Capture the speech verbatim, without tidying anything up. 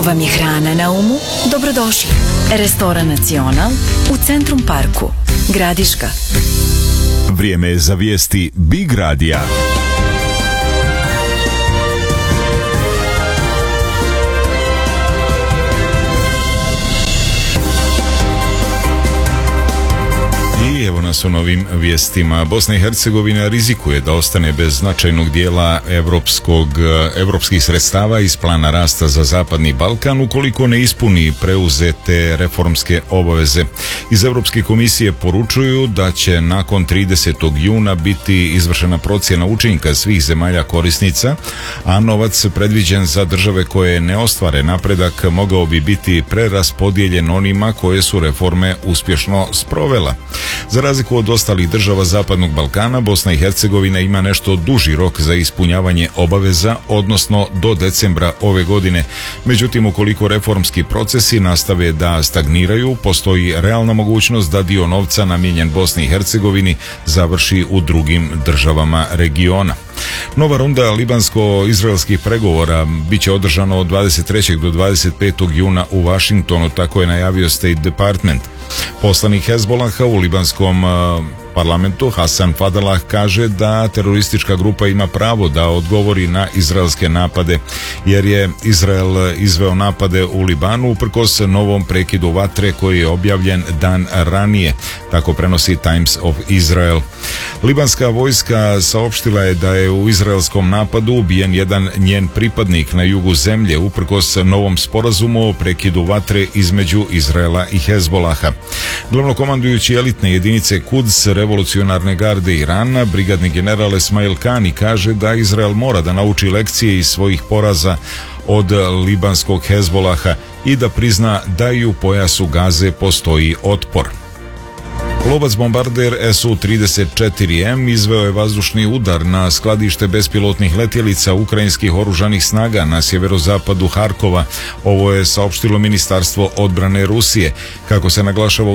Ako vam je hrana na umu, dobrodošli. Restoran Nacional u Centrum Parku, Gradiška. Vrijeme je za vijesti Big Radija. I evo nas u novim vijestima. Bosna i Hercegovina rizikuje da ostane bez značajnog dijela evropskog, evropskih sredstava iz plana rasta za Zapadni Balkan ukoliko ne ispuni preuzete reformske obaveze. Iz Evropske komisije poručuju da će nakon tridesetog juna biti izvršena procjena učinka svih zemalja korisnica, a novac predviđen za države koje ne ostvare napredak mogao bi biti preraspodijeljen onima koje su reforme uspješno sprovela. Za razliku od ostalih država Zapadnog Balkana, Bosna i Hercegovina ima nešto duži rok za ispunjavanje obaveza, odnosno do decembra ove godine. Međutim, ukoliko reformski procesi nastave da stagniraju, postoji realna mogućnost da dio novca namijenjen Bosni i Hercegovini završi u drugim državama regiona. Nova runda libansko-izraelskih pregovora biće održana od dvadeset trećeg do dvadeset petog juna u Washingtonu, tako je najavio State Department. Poslanik Hezbolaha u libanskom parlamentu Hasan Fadalah kaže da teroristička grupa ima pravo da odgovori na izraelske napade, jer je Izrael izveo napade u Libanu uprkos novom prekidu vatre koji je objavljen dan ranije, tako prenosi Times of Israel. Libanska vojska saopštila je da je u izraelskom napadu ubijen jedan njen pripadnik na jugu zemlje uprkos novom sporazumu o prekidu vatre između Izraela i Hezbolaha. Glavnokomandujući elitne jedinice Kuds revolucionarne garde Irana, brigadni general Esmail Kani kaže da Izrael mora da nauči lekcije iz svojih poraza od libanskog Hezbolaha i da prizna da i u pojasu Gaze postoji otpor. Lovac bombarder S U trideset četiri M izveo je vazdušni udar na skladište bespilotnih letjelica ukrajinskih oružanih snaga na sjeverozapadu Harkova. Ovo je saopštilo Ministarstvo odbrane Rusije. Kako se naglašava